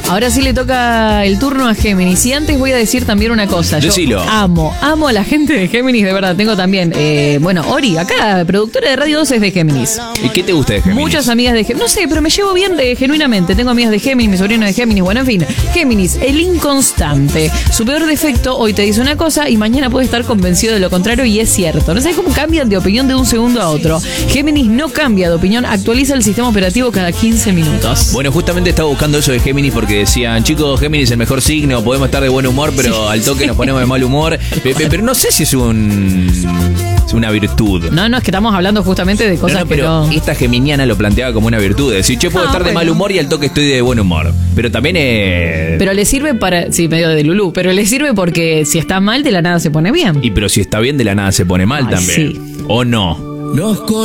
Ahora sí le toca el turno a Géminis. Y antes voy a decir también una cosa. Decilo. Yo amo a la gente de Géminis, de verdad. Tengo también, Ori, acá, productora de Radio 2 es de Géminis. ¿Y qué te gusta de Géminis? Muchas amigas de Géminis. No sé, pero me llevo bien genuinamente. Tengo amigas de Géminis, mi sobrino de Géminis. Bueno, en fin. Géminis, el inconstante. Su peor defecto, hoy te dice una cosa y mañana puede estar convencido de lo contrario y es cierto. No sabes cómo cambian de opinión de un segundo a otro. Géminis no cambia de opinión, actualiza el sistema operativo cada 15 minutos. Bueno, justamente estaba buscando eso de Géminis porque decían, chicos, Géminis es el mejor signo, podemos estar de buen humor, pero al toque nos ponemos de mal humor. Pero no sé si es una virtud. No, es que estamos hablando justamente de cosas pero esta geminiana lo planteaba como una virtud. Es decir, yo puedo estar de mal humor y al toque estoy de buen humor. Pero también es... Pero le sirve para... Sí, medio de Lulú. Pero le sirve porque si está mal, de la nada se pone bien. Pero si está bien, de la nada se pone mal también. Sí. ¿O no?